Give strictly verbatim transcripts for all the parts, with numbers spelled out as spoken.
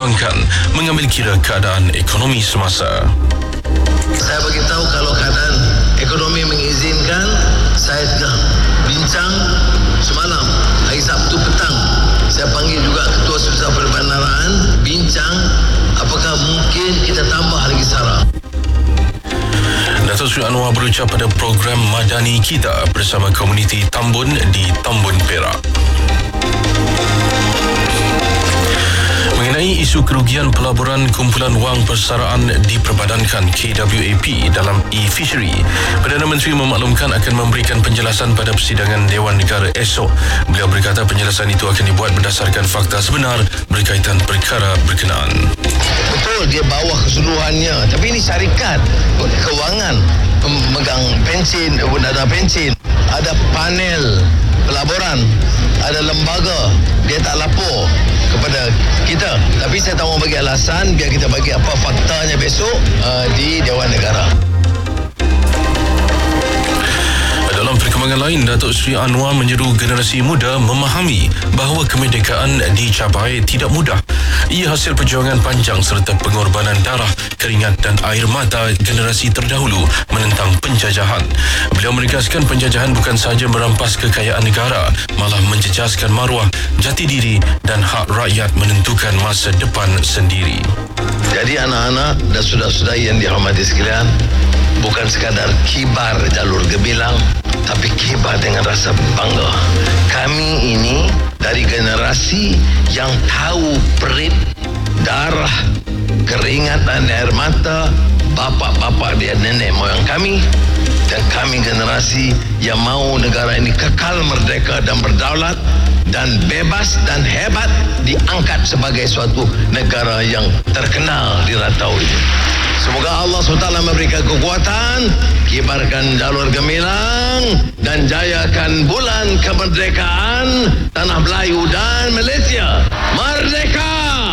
membimbangkan mengambil kira keadaan ekonomi semasa. Saya beritahu kalau keadaan ekonomi mengizinkan, saya sudah bincang semalam, hari Sabtu petang. Saya panggil juga Ketua Susah Perbandaran, bincang apakah mungkin kita tambah lagi sara. Datuk Seri Anwar berucap pada program Madani Kita bersama komuniti Tambun di Tambun Perak. Mengenai isu kerugian pelaburan kumpulan wang persaraan diperbadankan K W A P dalam e-fishery, Perdana Menteri memaklumkan akan memberikan penjelasan pada persidangan Dewan Negara esok. Beliau berkata penjelasan itu akan dibuat berdasarkan fakta sebenar berkaitan perkara berkenaan. Betul, dia bawah keseluruhannya, tapi ini syarikat kewangan pemegang pensin, dana pensin, ada panel pelaburan, ada lembaga, dia tak lapor kepada kita. Tapi saya tak mau bagi alasan, biar kita bagi apa faktanya besok uh, di Dewan Negara. Dalam perkembangan lain, Datuk Seri Anwar menyeru generasi muda memahami bahawa kemerdekaan dicapai tidak mudah. Ia hasil perjuangan panjang serta pengorbanan darah, keringat dan air mata generasi terdahulu menentang penjajahan. Beliau menegaskan penjajahan bukan sahaja merampas kekayaan negara, malah menjejaskan maruah, jati diri dan hak rakyat menentukan masa depan sendiri. Jadi anak-anak dan saudara-saudari yang dihormati sekalian, bukan sekadar kibar jalur gemilang, tapi kibar dengan rasa bangga. Kami ini dari generasi yang tahu perit, darah, keringat dan air mata bapa-bapa dia, nenek moyang kami. Dan kami generasi yang mahu negara ini kekal merdeka dan berdaulat dan bebas dan hebat, diangkat sebagai suatu negara yang terkenal di rantau ini. Semoga Allah subhanahu wa taala memberikan kekuatan, kibarkan jalur gemilang dan jayakan bulan kemerdekaan tanah Melayu dan Malaysia. Merdeka!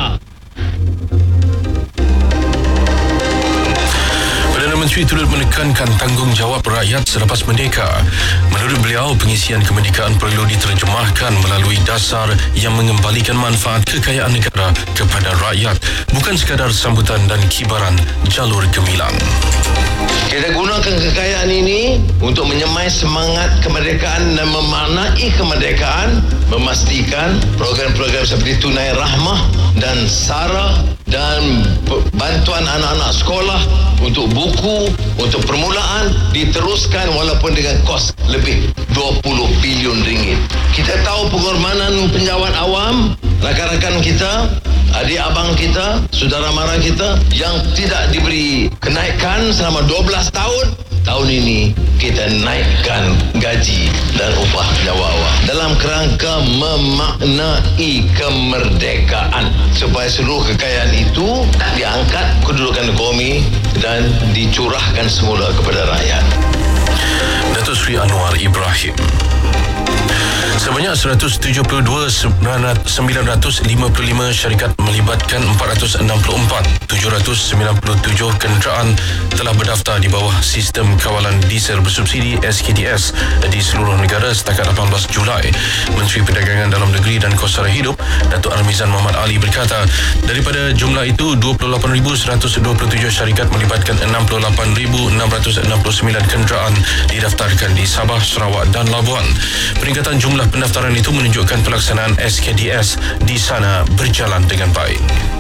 Perdana Menteri turut menekankan tanggungjawab rakyat selepas merdeka. Menurut beliau, pengisian kemerdekaan perlu diterjemahkan melalui dasar yang mengembalikan manfaat kekayaan negara kepada rakyat, bukan sekadar sambutan dan kibaran jalur gemilang. Kita gunakan kekayaan ini untuk menyemai semangat kemerdekaan dan memaknai kemerdekaan, memastikan program-program seperti Tunai Rahmah dan SARA dan bantuan anak-anak sekolah untuk buku, untuk permulaan diteruskan walaupun dengan kos lebih dua puluh bilion ringgit. Kita tahu pengorbanan penjawat awam, rakan-rakan kita, adik abang kita, saudara mara kita yang tidak diberi kenaikan selama dua belas tahun. Tahun ini kita naikkan gaji dan upah penjawat awam dalam kerangka memaknai kemerdekaan supaya seluruh kekayaan itu diangkat kedudukan ekonomi dan dicurahkan semula kepada rakyat. Datuk Seri Anwar Ibrahim. Sebanyak seratus tujuh puluh dua sembilan ratus lima puluh lima syarikat melibatkan empat ratus enam puluh empat tujuh ratus sembilan puluh tujuh kenderaan telah berdaftar di bawah sistem kawalan diesel bersubsidi S K D S di seluruh negara setakat lapan belas Julai. Menteri Perdagangan Dalam Negeri dan Kos Sara Hidup, Datuk Armizan Muhammad Ali berkata, daripada jumlah itu dua puluh lapan ribu seratus dua puluh tujuh syarikat melibatkan enam puluh lapan ribu enam ratus enam puluh sembilan kenderaan didaftarkan di Sabah, Sarawak dan Labuan. Peningkatan jumlah pendaftaran itu menunjukkan pelaksanaan S K D S di sana berjalan dengan baik.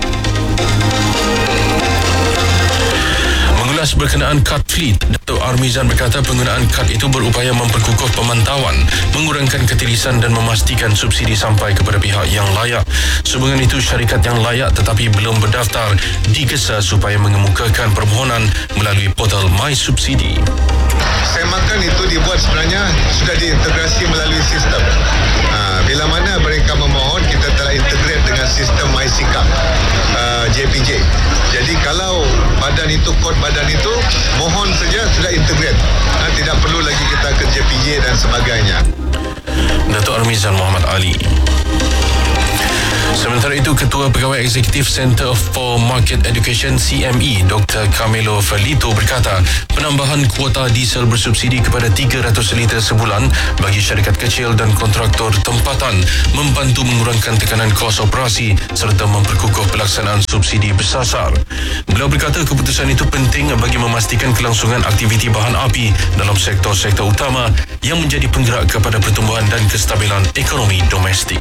Mengulas berkenaan kad fleet, Datuk Armizan berkata penggunaan kad itu berupaya memperkukuh pemantauan, mengurangkan ketirisan dan memastikan subsidi sampai kepada pihak yang layak. Sehubungan itu, syarikat yang layak tetapi belum berdaftar digesa supaya mengemukakan permohonan melalui portal My Subsidi. Semakan itu dibuat sebenarnya sudah diintegrasi melalui sistem. Ha, bila mana mereka memohon, kita telah integrate dengan sistem MySikap uh, J P J. Jadi kalau badan itu, kod badan itu, mohon saja sudah integrate. Ha, tidak perlu lagi kita ke J P J dan sebagainya. Datuk Armizan Muhammad Ali. Sementara itu, Ketua Pegawai Eksekutif Center for Market Education C M E, Doktor Camilo Felito berkata, penambahan kuota diesel bersubsidi kepada tiga ratus liter sebulan bagi syarikat kecil dan kontraktor tempatan membantu mengurangkan tekanan kos operasi serta memperkukuh pelaksanaan subsidi bersasar. Beliau berkata keputusan itu penting bagi memastikan kelangsungan aktiviti bahan api dalam sektor-sektor utama yang menjadi penggerak kepada pertumbuhan dan kestabilan ekonomi domestik.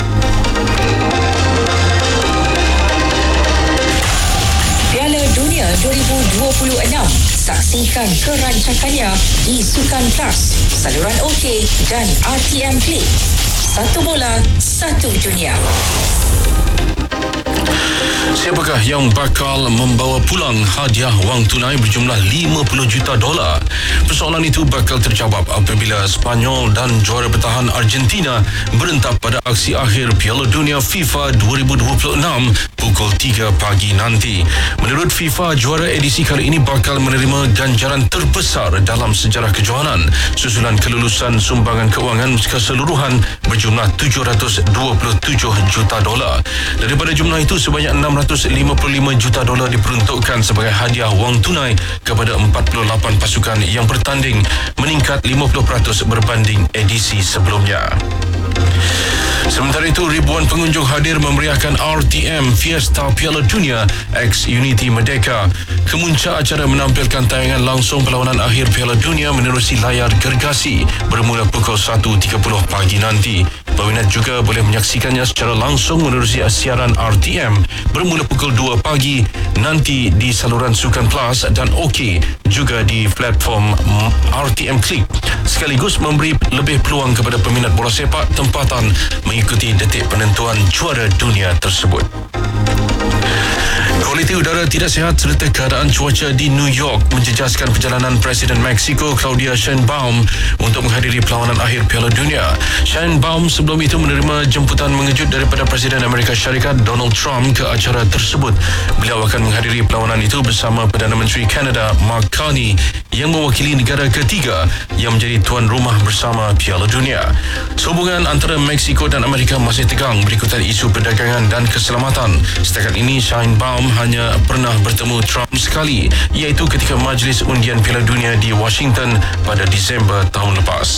Piala Dunia dua ribu dua puluh enam. Saksikan kerancakannya di Sukan Plus, saluran OK dan R T M Play. Satu bola, satu dunia. Siapakah yang bakal membawa pulang hadiah wang tunai berjumlah lima puluh juta dolar? Persoalan itu bakal terjawab apabila Spanyol dan juara bertahan Argentina berentap pada aksi akhir Piala Dunia FIFA dua ribu dua puluh enam pukul tiga pagi nanti. Menurut FIFA, juara edisi kali ini bakal menerima ganjaran terbesar dalam sejarah kejohanan susulan kelulusan sumbangan kewangan keseluruhan berjumlah tujuh ratus dua puluh tujuh juta dolar. Daripada jumlah itu, sebanyak enam ratus lima puluh lima juta dolar diperuntukkan sebagai hadiah wang tunai kepada empat puluh lapan pasukan yang bertanding, meningkat lima puluh peratus berbanding edisi sebelumnya. Sementara itu, ribuan pengunjung hadir memeriahkan R T M Fiesta Piala Dunia X Unity Merdeka. Kemuncak acara menampilkan tayangan langsung perlawanan akhir Piala Dunia menerusi layar gergasi bermula pukul satu tiga puluh pagi nanti. Peminat juga boleh menyaksikannya secara langsung menerusi siaran R T M bermula pukul dua pagi nanti di saluran Sukan Plus dan OK, juga di platform R T M Click, sekaligus memberi lebih peluang kepada peminat bola sepak tempatan mengikuti detik penentuan juara dunia tersebut. Kualiti udara tidak sihat serta keadaan cuaca di New York menjejaskan perjalanan Presiden Mexico Claudia Sheinbaum untuk menghadiri perlawanan akhir Piala Dunia. Sheinbaum sebelum itu menerima jemputan mengejut daripada Presiden Amerika Syarikat Donald Trump ke acara tersebut. Beliau akan menghadiri perlawanan itu bersama Perdana Menteri Kanada Mark Carney yang mewakili negara ketiga yang menjadi tuan rumah bersama Piala Dunia. Hubungan antara Mexico dan Amerika masih tegang berikutan isu perdagangan dan keselamatan. Setakat ini, Sheinbaum hanya pernah bertemu Trump sekali, iaitu ketika Majlis Undian Piala Dunia di Washington pada Disember tahun lepas.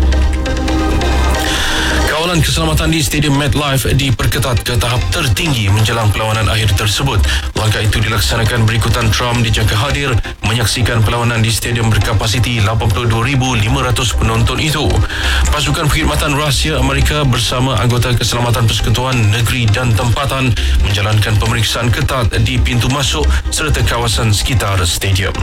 Kawalan keselamatan di Stadium MetLife diperketat ke tahap tertinggi menjelang perlawanan akhir tersebut. Langkah itu dilaksanakan berikutan Trump dijangka hadir menyaksikan perlawanan di stadium berkapasiti lapan puluh dua ribu lima ratus penonton itu. Pasukan Perkhidmatan Rahsia Amerika bersama anggota keselamatan persekutuan negeri dan tempatan menjalankan pemeriksaan ketat di pintu masuk serta kawasan sekitar stadium.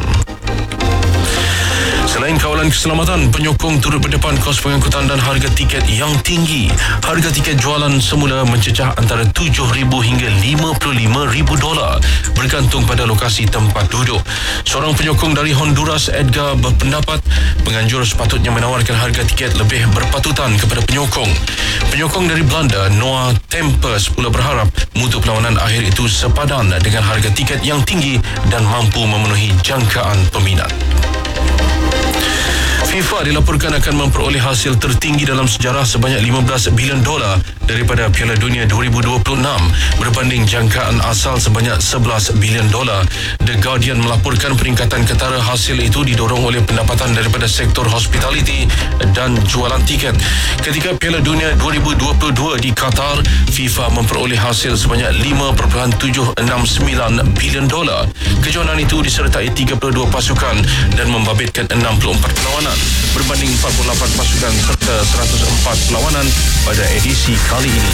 Selain kawalan keselamatan, penyokong turut berdepan kos pengangkutan dan harga tiket yang tinggi. Harga tiket jualan semula mencecah antara tujuh ribu hingga lima puluh lima ribu dolar bergantung pada lokasi tempat duduk. Seorang penyokong dari Honduras, Edgar, berpendapat penganjur sepatutnya menawarkan harga tiket lebih berpatutan kepada penyokong. Penyokong dari Belanda, Noah Tempers, pula berharap mutu perlawanan akhir itu sepadan dengan harga tiket yang tinggi dan mampu memenuhi jangkaan peminat. FIFA dilaporkan akan memperoleh hasil tertinggi dalam sejarah sebanyak lima belas bilion dolar daripada Piala Dunia dua ribu dua puluh enam berbanding jangkaan asal sebanyak sebelas bilion dolar. The Guardian melaporkan peningkatan ketara hasil itu didorong oleh pendapatan daripada sektor hospitality dan jualan tiket. Ketika Piala Dunia dua ribu dua puluh dua di Qatar, FIFA memperoleh hasil sebanyak lima perpuluhan tujuh enam sembilan bilion dolar. Kejohanan itu disertai tiga puluh dua pasukan dan membabitkan enam puluh empat perlawanan berbanding empat puluh lapan pasukan serta seratus empat perlawanan pada edisi kali ini.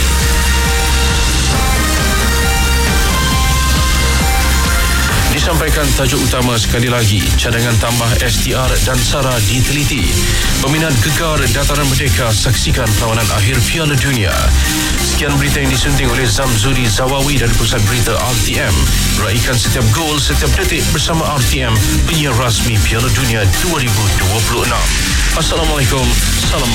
Disampaikan tajuk utama sekali lagi, cadangan tambah S T R dan SARA diteliti. Peminat gegar Dataran Merdeka saksikan perlawanan akhir Piala Dunia. Sekian berita yang disunting oleh Zamzuri Zawawi dari Pusat Berita R T M. Raikan setiap gol, setiap detik bersama R T M, penyiar rasmi Piala Dunia dua ribu dua puluh enam. Assalamualaikum, salam